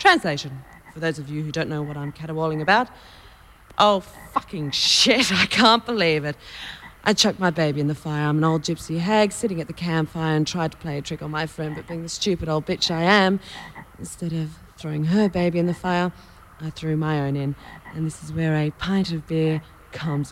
Translation, for those of you who don't know what I'm caterwauling about. Oh, fucking shit, I can't believe it. I chucked my baby in the fire. I'm an old gypsy hag sitting at the campfire and tried to play a trick on my friend, but being the stupid old bitch I am, instead of throwing her baby in the fire, I threw my own in. And this is where a pint of beer comes